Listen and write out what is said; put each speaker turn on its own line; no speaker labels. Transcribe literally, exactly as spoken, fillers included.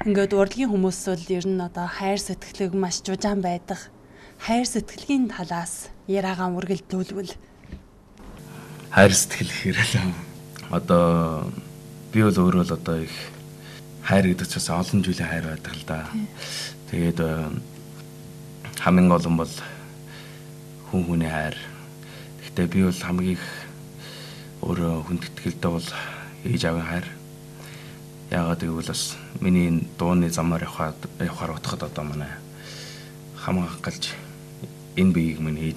Ингээд урлагийн хүмүүс бол ер нь одоо хайр сэтгэлэг маш жужаан байдаг. Хайр сэтгэлийн талаас яраагаан үргэлжлүүлвэл
хайр сэтгэл хэрэг одоо би бол өөрөө л одоо их хайр гэдэг ч бас олон жилийн хайр байдаг л да. Тэгээд хамгийн гол нь бол хүн хүний хайр. Гэхдээ би бол хамгийн их өөрөө хүнд итгэлтэй бол ээж аавын хайр. Яагаад гэвэл бас миний дууны замаар явхад явахаар утгад одоо манай хамгаалж энэ биеийг минь